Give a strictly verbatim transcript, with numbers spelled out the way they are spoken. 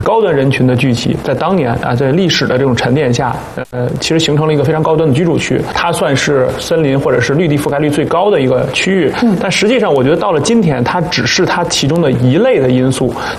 高端人群的聚集，在当年啊，在历史的这种沉淀下，呃，其实形成了一个非常高端的居住区，它算是森林或者是绿地覆盖率最高的一个区域。嗯，但实际上，我觉得到了今天，它只是它其中的一类的因素，